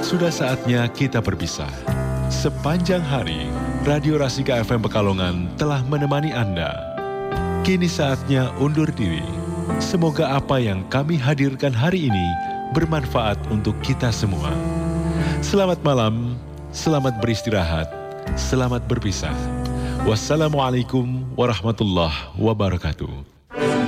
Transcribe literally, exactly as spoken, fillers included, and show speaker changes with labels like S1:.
S1: Sudah saatnya kita berpisah. Sepanjang hari, Radio Rasika F M Pekalongan telah menemani Anda. Kini saatnya undur diri. Semoga apa yang kami hadirkan hari ini bermanfaat untuk kita semua. Selamat malam, selamat beristirahat, selamat berpisah. Wassalamualaikum warahmatullahi wabarakatuh.